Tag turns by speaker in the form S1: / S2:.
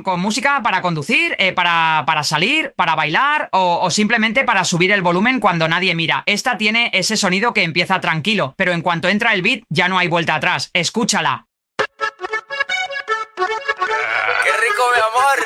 S1: con música para conducir, para salir, para bailar o simplemente para subir el volumen cuando nadie mira. Esta tiene ese sonido que empieza tranquilo, pero en cuanto entra el beat ya no hay vuelta atrás. Escúchala.
S2: ¡Qué rico, mi amor!